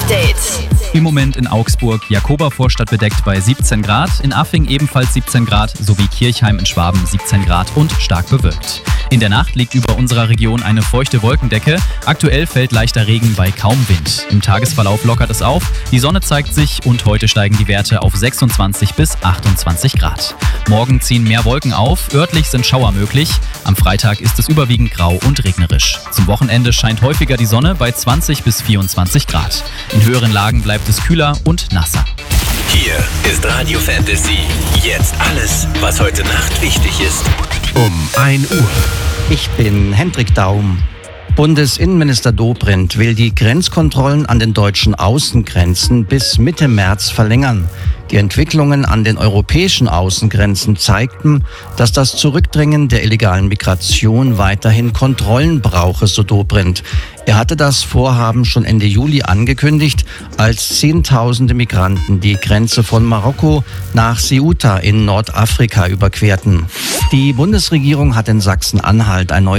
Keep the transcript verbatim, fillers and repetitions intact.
Update. Im Moment in Augsburg, Jakoba-Vorstadt bedeckt bei siebzehn Grad, in Affing ebenfalls siebzehn Grad sowie Kirchheim in Schwaben siebzehn Grad und stark bewölkt. In der Nacht liegt über unserer Region eine feuchte Wolkendecke. Aktuell fällt leichter Regen bei kaum Wind. Im Tagesverlauf lockert es auf, die Sonne zeigt sich und heute steigen die Werte auf sechsundzwanzig bis achtundzwanzig Grad. Morgen ziehen mehr Wolken auf, örtlich sind Schauer möglich. Am Freitag ist es überwiegend grau und regnerisch. Zum Wochenende scheint häufiger die Sonne bei zwanzig bis vierundzwanzig Grad. In höheren Lagen bleibt es kühler und nasser. Hier ist Radio Fantasy. Jetzt alles, was heute Nacht wichtig ist. Um ein Uhr. Ich bin Hendrik Daum. Bundesinnenminister Dobrindt will die Grenzkontrollen an den deutschen Außengrenzen bis Mitte März verlängern. Die Entwicklungen an den europäischen Außengrenzen zeigten, dass das Zurückdrängen der illegalen Migration weiterhin Kontrollen brauche, so Dobrindt. Er hatte das Vorhaben schon Ende Juli angekündigt, als Zehntausende Migranten die Grenze von Marokko nach Ceuta in Nordafrika überquerten. Die Bundesregierung hat in Sachsen-Anhalt ein neues